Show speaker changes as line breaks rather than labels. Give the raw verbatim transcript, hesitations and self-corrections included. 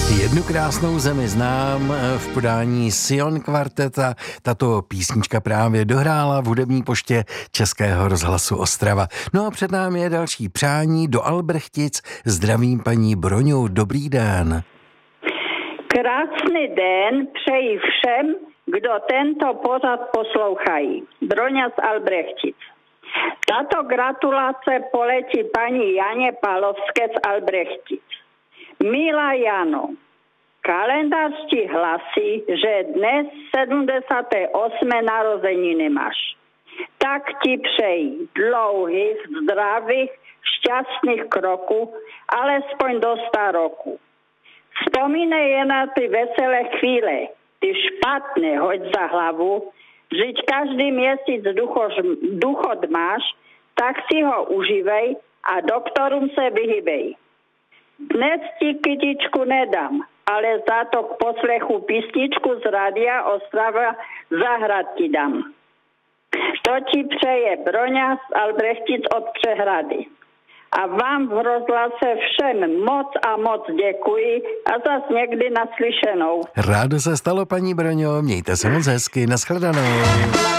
Jednu krásnou zemi znám v podání Sion kvarteta. Tato písnička právě dohrála v hudební poště Českého rozhlasu Ostrava. No a před námi je další přání do Albrechtic. Zdravím paní Broňu, dobrý den.
Krásný den přeji všem, kdo tento pořad poslouchají. Broňa z Albrechtic. Tato gratulace poletí paní Janě Palovské z Albrechtic. Milá Jano, kalendář ti hlasí, že dnes sedmdesáté osmé narozeniny máš. Tak ti přeji dlouhých, zdravých, šťastných kroků, alespoň do sta roku. Vzpomínej jen na ty veselé chvíle, ty špatné hoď za hlavu, žiť každý měsíc duchot máš, tak si ho užívej a doktorům se vyhybej. Dnes ti kytičku nedám, ale za to k poslechu písničku z Rádia Ostrava zahrad ti dám. To ti přeje Broňa z Albrechtic od Přehrady. A vám v rozhlase všem moc a moc děkuji a zas někdy naslyšenou.
Rádo se stalo, paní Broňo, mějte se moc hezky, nashledanou.